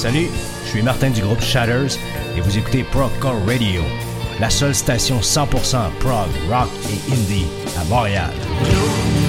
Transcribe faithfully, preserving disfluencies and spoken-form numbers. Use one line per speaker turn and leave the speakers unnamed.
Salut, je suis Martin du groupe Shatters et vous écoutez Progcore Radio, la seule station cent pour cent prog, rock et indie à Montréal.